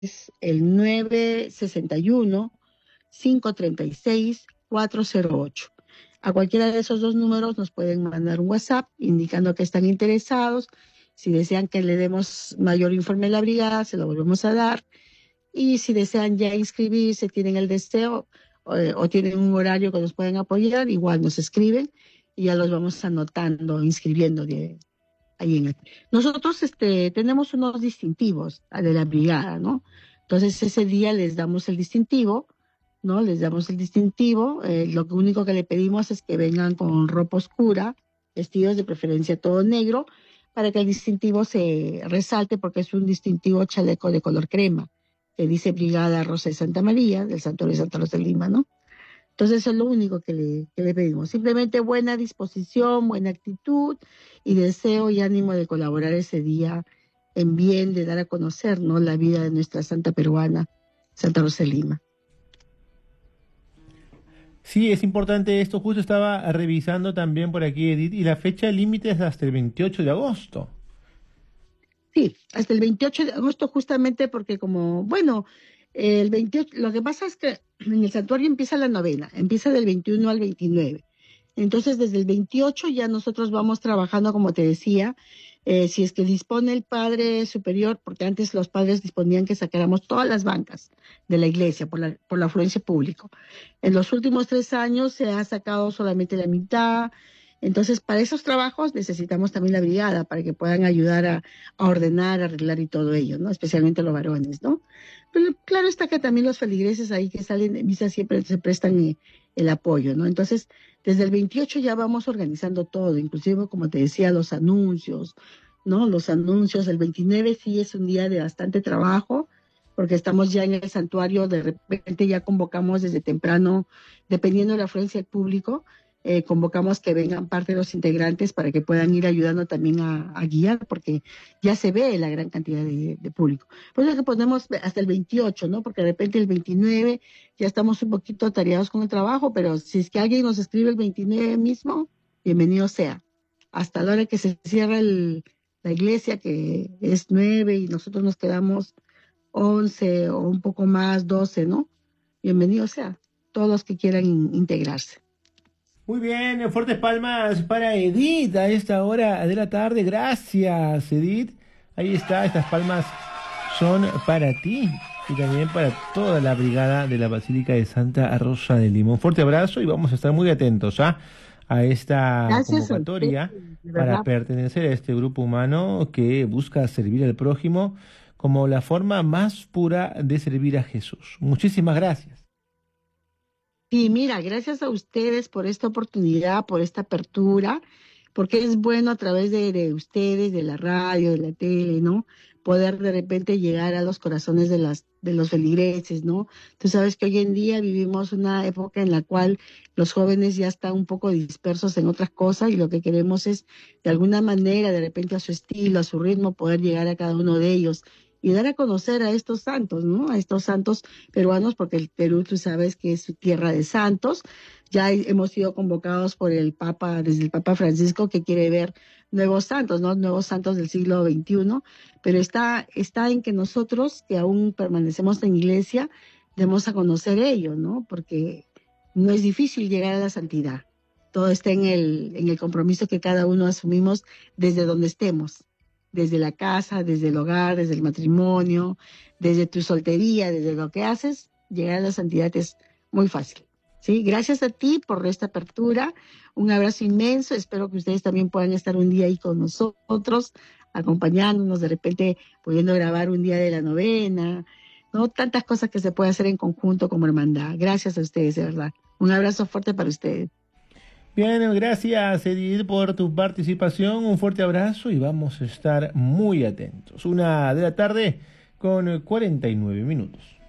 el 961-536-408. A cualquiera de esos dos números nos pueden mandar un WhatsApp indicando que están interesados. Si desean que le demos mayor informe de la brigada, se lo volvemos a dar. Y si desean ya inscribirse, tienen el deseo o tienen un horario que nos pueden apoyar, igual nos escriben y ya los vamos anotando, inscribiendo ahí Nosotros tenemos unos distintivos de la brigada, ¿no? Entonces ese día les damos el distintivo, ¿no? Les damos el distintivo. Lo único que le pedimos es que vengan con ropa oscura, vestidos de preferencia todo negro, para que el distintivo se resalte, porque es un distintivo chaleco de color crema, que dice Brigada Rosa de Santa María, del Santuario de Santa Rosa de Lima, ¿no? Entonces eso es lo único que le pedimos. Simplemente buena disposición, buena actitud y deseo y ánimo de colaborar ese día en bien de dar a conocer, ¿no?, la vida de nuestra santa peruana, Santa Rosa de Lima. Sí, es importante esto. Justo estaba revisando también por aquí, Edith, y la fecha límite es hasta el 28 de agosto. Sí, hasta el 28 de agosto, justamente porque como, bueno, el 28, lo que pasa es que en el santuario empieza la novena, empieza del 21 al 29. Entonces, desde el 28 ya nosotros vamos trabajando, como te decía, si es que dispone el padre superior, porque antes los padres disponían que sacáramos todas las bancas de la iglesia por la afluencia pública. En los últimos 3 años se ha sacado solamente la mitad. Entonces, para esos trabajos necesitamos también la brigada para que puedan ayudar a ordenar, a arreglar y todo ello, ¿no? Especialmente los varones, ¿no? Pero claro está que también los feligreses ahí que salen de misa siempre se prestan el apoyo, ¿no? Entonces, desde el 28 ya vamos organizando todo, inclusive, como te decía, los anuncios, ¿no? Los anuncios. El 29 sí es un día de bastante trabajo, porque estamos ya en el santuario, de repente ya convocamos desde temprano, dependiendo de la afluencia del público, convocamos que vengan parte de los integrantes para que puedan ir ayudando también a guiar, porque ya se ve la gran cantidad de público. Por eso es que ponemos hasta el 28, ¿no? Porque de repente el 29 ya estamos un poquito atareados con el trabajo, pero si es que alguien nos escribe el 29 mismo, bienvenido sea. Hasta la hora que se cierra la iglesia, que es 9 y nosotros nos quedamos 11 o un poco más, 12, ¿no? Bienvenido sea. Todos los que quieran integrarse. Muy bien, fuertes palmas para Edith a esta hora de la tarde. Gracias, Edith. Ahí está, estas palmas son para ti y también para toda la brigada de la Basílica de Santa Rosa de Lima. Un fuerte abrazo y vamos a estar muy atentos a esta Gracias a usted, convocatoria de para verdad. pertenecer a este grupo humano que busca servir al prójimo como la forma más pura de servir a Jesús. Muchísimas gracias. Sí, mira, gracias a ustedes por esta oportunidad, por esta apertura, porque es bueno a través de ustedes, de la radio, de la tele, ¿no? Poder de repente llegar a los corazones de los feligreses, ¿no? Tú sabes que hoy en día vivimos una época en la cual los jóvenes ya están un poco dispersos en otras cosas y lo que queremos es, de alguna manera, de repente a su estilo, a su ritmo, poder llegar a cada uno de ellos y dar a conocer a estos santos, ¿no? A estos santos peruanos, porque el Perú, tú sabes que es tierra de santos. Ya hemos sido convocados por el Papa, desde el Papa Francisco, que quiere ver nuevos santos, ¿no? Nuevos santos del siglo XXI, pero está en que nosotros, que aún permanecemos en iglesia, demos a conocer ello, ¿no? Porque no es difícil llegar a la santidad. Todo está en el compromiso que cada uno asumimos desde donde estemos, desde la casa, desde el hogar, desde el matrimonio, desde tu soltería, desde lo que haces, llegar a la santidad es muy fácil. ¿Sí? Gracias a ti por esta apertura. Un abrazo inmenso. Espero que ustedes también puedan estar un día ahí con nosotros, acompañándonos, de repente pudiendo grabar un día de la novena, ¿no? Tantas cosas que se puede hacer en conjunto como hermandad. Gracias a ustedes, de verdad. Un abrazo fuerte para ustedes. Bien, gracias Edith por tu participación, un fuerte abrazo y vamos a estar muy atentos. 1 de la tarde con 49 minutos.